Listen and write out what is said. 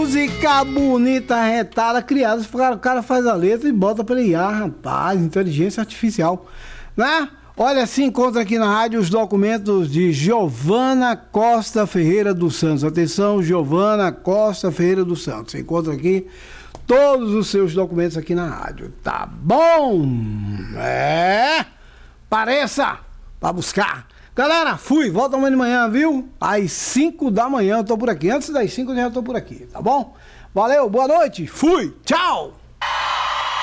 música bonita, retada, criada. O cara faz a letra e bota pra IA, rapaz, inteligência artificial, né? Olha, se encontra aqui na rádio os documentos de Giovana Costa Ferreira dos Santos. Atenção, Giovana Costa Ferreira dos Santos. Você encontra aqui todos os seus documentos aqui na rádio. Tá bom? Pareça pra buscar. Galera, fui. Volta amanhã de manhã, viu? Às 5 da manhã eu tô por aqui. Antes das 5 eu já tô por aqui, tá bom? Valeu, boa noite. Fui. Tchau.